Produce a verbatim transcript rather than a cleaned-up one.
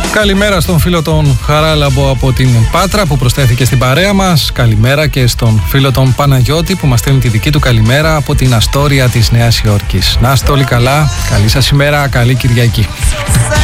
Καλημέρα στον φίλο τον Χαράλαμπο από την Πάτρα που προσθέθηκε στην παρέα μας. Καλημέρα και στον φίλο τον Παναγιώτη που μας στέλνει τη δική του καλημέρα από την Αστόρια της Νέας Υόρκης. Να είστε όλοι καλά, καλή σας ημέρα, καλή Κυριακή.